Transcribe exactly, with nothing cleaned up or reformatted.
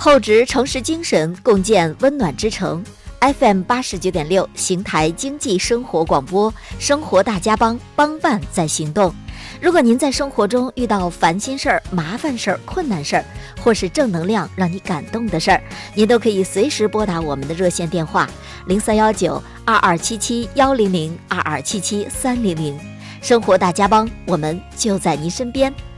厚植诚实精神，共建温暖之城。F M 八十九点六，邢台经济生活广播，生活大家帮，帮办在行动。如果您在生活中遇到烦心事儿、麻烦事儿、困难事儿，或是正能量让你感动的事儿，您都可以随时拨打我们的热线电话零三幺九二二七七幺零零二二七七三零零。生活大家帮，我们就在您身边。